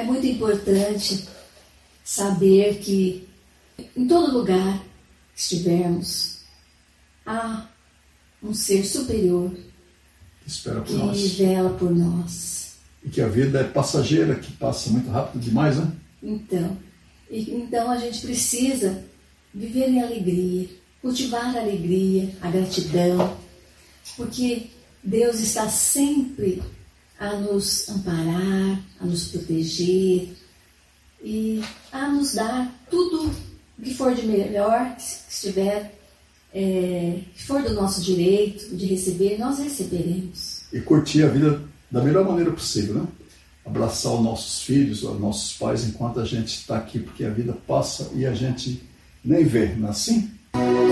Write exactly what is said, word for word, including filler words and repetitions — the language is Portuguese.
muito importante saber que em todo lugar que estivermos, há um ser superior que espera por que nós. vela por nós. E que a vida é passageira, que passa muito rápido demais, né? Então, e, então a gente precisa viver em alegria, cultivar a alegria, a gratidão, porque Deus está sempre a nos amparar, a nos proteger e a nos dar tudo que for de melhor, que estiver, é, que for do nosso direito de receber, nós receberemos. E curtir a vida da melhor maneira possível, né? Abraçar os nossos filhos, os nossos pais enquanto a gente está aqui, porque a vida passa e a gente nem vê, não é assim?